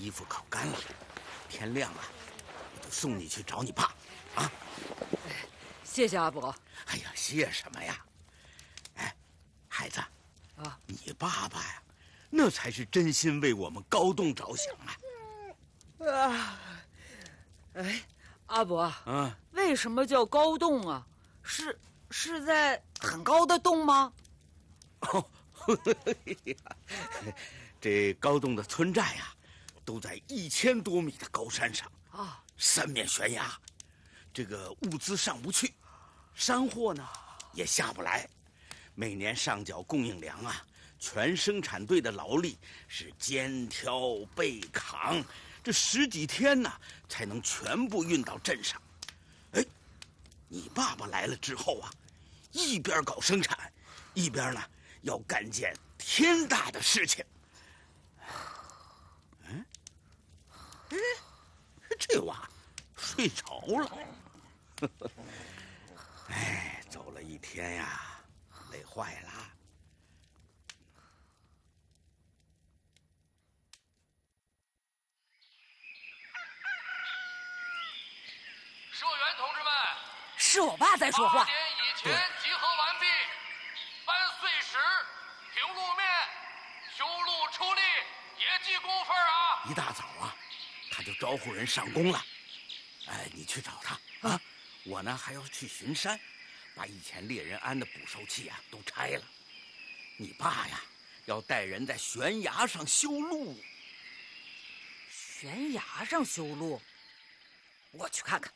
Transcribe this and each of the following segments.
衣服烤干了，天亮了，我就送你去找你爸，啊！ 谢谢阿伯。 哎呀，谢什么呀？哎，孩子， 啊， 你爸爸呀，那才是真心为我们高栋着想啊！ 哎，阿伯， 嗯， 为什么叫高洞啊？是在很高的洞吗？ 哦，这高栋的村寨呀，都在1000多米的高山上啊， 三面悬崖，这个物资上不去，山货呢也下不来，每年上缴供应粮啊，全生产队的劳力是肩挑背扛，这10几天呢才能全部运到镇上。哎，你爸爸来了之后啊，一边搞生产，一边呢要干件天大的事情。嗯，哎，这娃睡着了。哎，走了一天呀，累坏了。 社员同志们， 是我爸在说话。 8点以前集合完毕，搬碎石、平路面、修路出力，也记工分啊！ 一大早啊，他就招呼人上工了。哎，你去找他啊！我呢还要去巡山，把以前猎人安的捕兽器啊都拆了。你爸呀，要带人在悬崖上修路。 悬崖上修路，我去看看。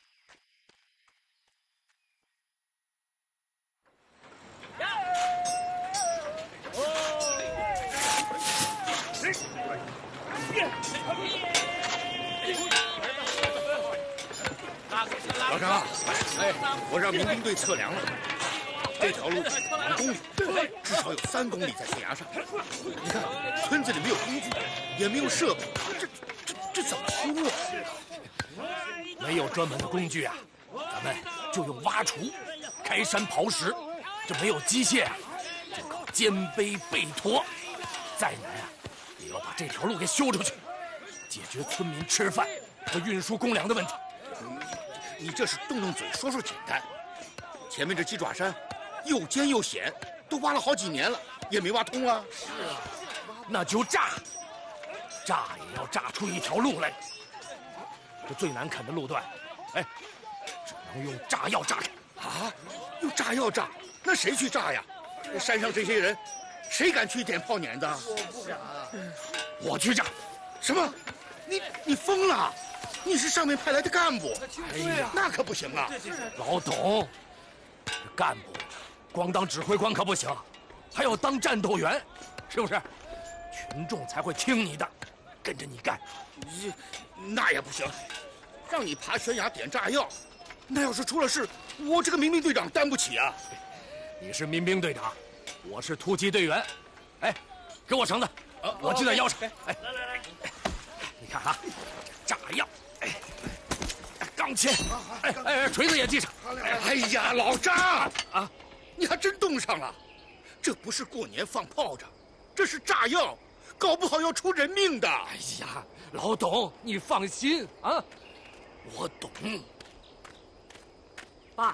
老张，哎，我让民兵队测量了，这条路2公里，至少有3公里在悬崖上。你看，村子里没有工具，也没有设备，这怎么修啊？ 没有专门的工具啊，咱们就用挖锄、开山刨石。这没有机械啊，就靠肩背背驮。再难啊，也要把这条路给修出去，解决村民吃饭和运输公粮的问题。 你这是动动嘴说说简单，前面这鸡爪山又尖又险，都挖了好几年了，也没挖通啊。 是啊，那就炸也要炸出一条路来。这最难啃的路段，哎，只能用炸药炸开。 啊，用炸药炸？那谁去炸呀？山上这些人，谁敢去点炮碾子？ 我不敢，我去炸。 什么？你疯了？你是上面派来的干部？ 哎呀， 那可不行啊！ 老董，这干部光当指挥官可不行，还要当战斗员，是不是？群众才会听你的，跟着你干。 那也不行，让你爬悬崖点炸药，那要是出了事，我这个民兵队长担不起啊！ 你是民兵队长，我是突击队员。哎，给我绳子，我系在腰上。哎，来，你看啊，炸药，钢钎，锤子也系上。 哎呀，老张啊，你还真冻上了！这不是过年放炮仗，这是炸药，搞不好要出人命的。 哎呀，老董，你放心啊，我懂。 爸，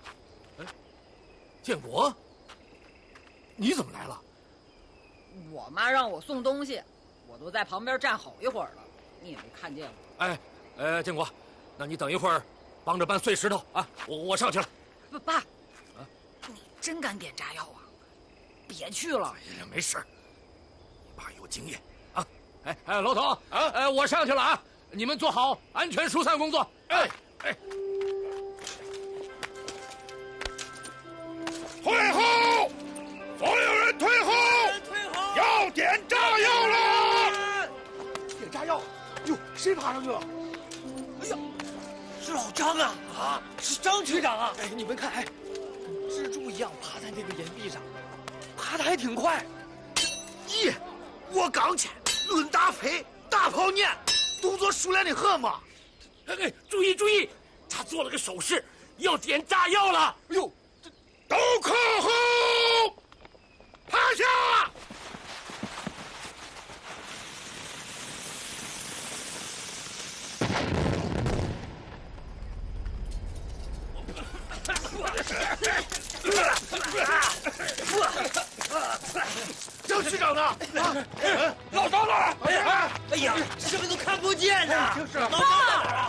建国，你怎么来了？ 我妈让我送东西，我都在旁边站好一会儿了，你也没看见我。 建国，那你等一会儿，帮着搬碎石头啊！我上去了。 爸，你真敢点炸药啊？别去了。 哎呀，没事，你爸有经验啊。老董啊，我上去了啊，你们做好安全疏散工作。哎。 退后！所有人退后！要点炸药了！ 点炸药！哟，谁爬上去了？哎呀，是老张啊！啊，是张区长啊！哎，你们看，蜘蛛一样爬在那个岩壁上，爬得还挺快。 咦，我刚去，论大飞，大炮念，动作熟练的很嘛。 注意！他做了个手势，要点炸药了。哎呦！ 都靠后，趴下！ 张区长呢？ 老张呢？哎呀，什么都看不见呢。 就是老张在哪儿啊？